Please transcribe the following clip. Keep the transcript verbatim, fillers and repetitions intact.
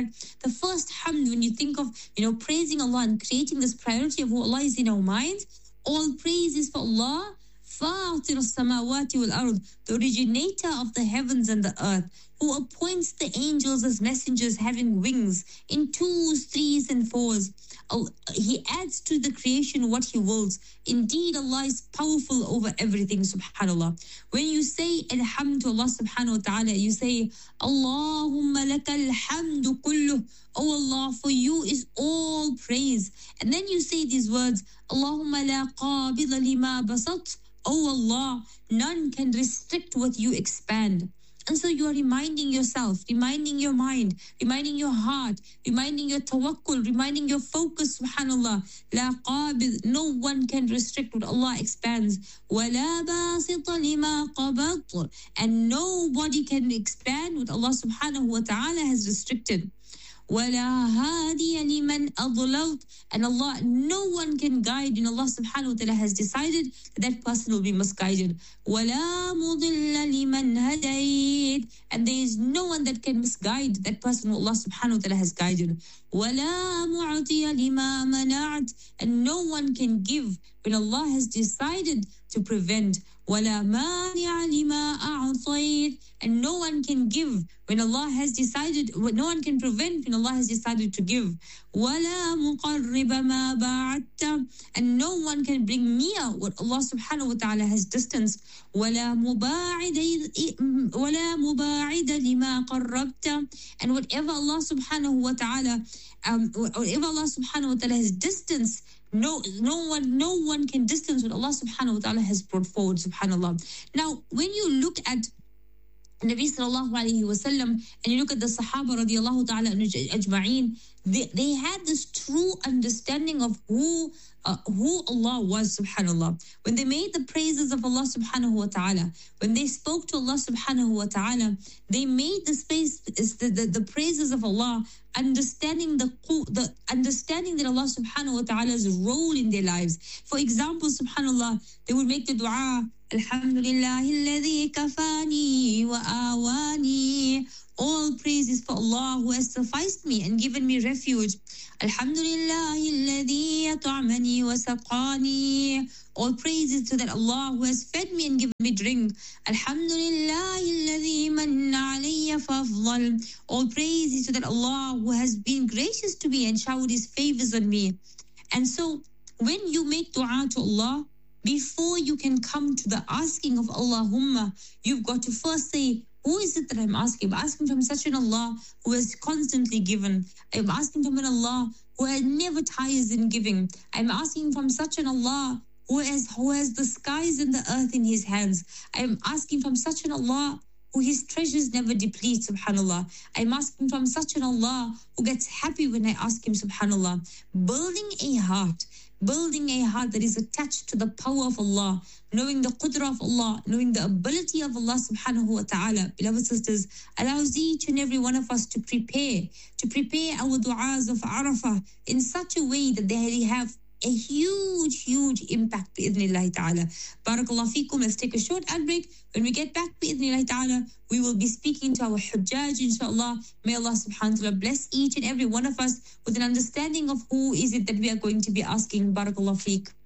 that the first hamd, when you think of, you know, praising Allah and creating this priority of who Allah is in our minds, all praise is for Allah, فاطر السماوات والأرض, the originator of the heavens and the earth, who appoints the angels as messengers having wings in twos, threes, and fours. He adds to the creation what He wills. Indeed, Allah is powerful over everything, subhanAllah. When you say alhamd to Allah subhanahu wa ta'ala, you say, Allahumma lakal hamdu kulluh. Oh Allah, for you is all praise. And then you say these words, Allahumma la qabida lima basat. Oh Allah, none can restrict what you expand. And so you are reminding yourself, reminding your mind, reminding your heart, reminding your tawakkul, reminding your focus, subhanallah. La qabid, no one can restrict what Allah expands. Wala basita lima qabat, and nobody can expand what Allah subhanahu wa ta'ala has restricted. وَلَا هَادِيَ لِمَنْ أَضْلَلْتَ, and Allah, no one can guide, and Allah subhanahu wa ta'ala has decided that that person will be misguided. وَلَا مُضِلَّ لِمَنْ هَدَيْتَ, and there is no one that can misguide that person who Allah subhanahu wa ta'ala has guided. وَلَا مُعْطِيَ لِمَا مَنَعْتَ, and no one can give when Allah has decided to prevent. وَلَا مَانِعَ لِمَا أَعْطَيْتَ, and no one can give when Allah has decided, no one can prevent when Allah has decided to give. وَلَا مُقَرِّبَ مَا بَعَدْتَ, and no one can bring near what Allah subhanahu wa ta'ala has distanced. وَلَا مُبَاعِدَ وَلَا مُبَاعِدَ لِمَا قَرَّبْتَ, and whatever Allah subhanahu wa ta'ala um, whatever Allah subhanahu wa ta'ala has distanced, No, no one, no one can distance what Allah subhanahu wa ta'ala has brought forward, subhanallah. Now, when you look at Nabi sallallahu alayhi wa sallam, and you look at the Sahaba radiallahu ta'ala ajma'een, they, they had this true understanding of who uh, who Allah was, subhanallah. When they made the praises of Allah subhanahu wa ta'ala, when they spoke to Allah subhanahu wa ta'ala, they made the space, the, the, the praises of Allah, understanding the the understanding that Allah subhanahu wa ta'ala's role in their lives. For example, subhanallah, they would make the dua, Alhamdulillahi alladhi kafani wa awani. All praise is for Allah who has sufficed me and given me refuge. Alhamdulillahi alladhi at'amani wa saqani. All praise is to that Allah who has fed me and given me drink. Alhamdulillahi alladhi manna alayya fafdal. All praise is to that Allah who has been gracious to me and showered His favors on me. And so, when you make dua to Allah, before you can come to the asking of Allahumma, you've got to first say, who is it that I'm asking? I'm asking from such an Allah who has constantly given. I'm asking from an Allah who has never tires in giving. I'm asking from such an Allah who has, who has the skies and the earth in His hands. I'm asking from such an Allah who His treasures never deplete, subhanallah. I'm asking from such an Allah who gets happy when I ask Him, subhanallah. Building a heart, building a heart that is attached to the power of Allah, knowing the qudra of Allah, knowing the ability of Allah subhanahu wa ta'ala, beloved sisters, allows each and every one of us to prepare, to prepare our du'as of Arafah in such a way that they have a huge, huge impact, bi'idhnillahi ta'ala. Barakallah feekum. Let's take a short ad break. When we get back, bi'idhnillahi ta'ala, we will be speaking to our hujjaj, inshallah. May Allah subhanahu wa ta'ala bless each and every one of us with an understanding of who is it that we are going to be asking. Barakallah feek.